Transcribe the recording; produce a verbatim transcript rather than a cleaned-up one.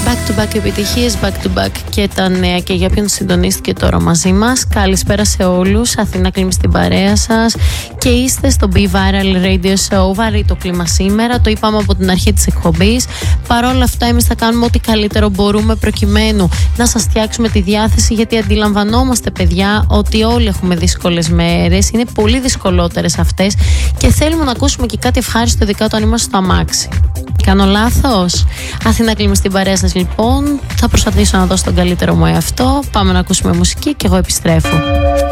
Back to back επιτυχίες, back to back και τα νέα. Και για ποιον συντονίστηκε τώρα μαζί μας, καλησπέρα σε όλους. Αθηνά Κλίμη στην παρέα σας και είστε στο Be Viral Radio Show. Βαρύ το κλίμα σήμερα, το είπαμε από την αρχή της εκπομπής. Παρ' όλα αυτά, εμείς θα κάνουμε ό,τι καλύτερο μπορούμε προκειμένου να σας φτιάξουμε τη διάθεση, γιατί αντιλαμβανόμαστε, παιδιά, ότι όλοι έχουμε δύσκολες μέρες. Είναι πολύ δυσκολότερες αυτές και θέλουμε να ακούσουμε και κάτι ευχάριστο, ειδικά όταν είμαστε στο αμάξι. Κάνω λάθος? Αθηνά Κλίμη στην παρέα σας, λοιπόν. Θα προσπαθήσω να δώσω τον καλύτερο μου εαυτό. Πάμε να ακούσουμε μουσική και εγώ επιστρέφω.